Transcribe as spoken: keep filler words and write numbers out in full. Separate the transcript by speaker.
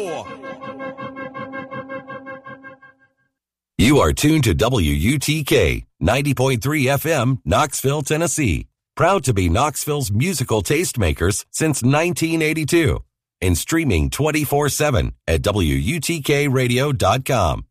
Speaker 1: You are tuned to W U T K ninety point three F M, Knoxville, Tennessee. Proud to be Knoxville's musical tastemakers since nineteen eighty-two. And streaming twenty-four seven at W U T K radio dot com.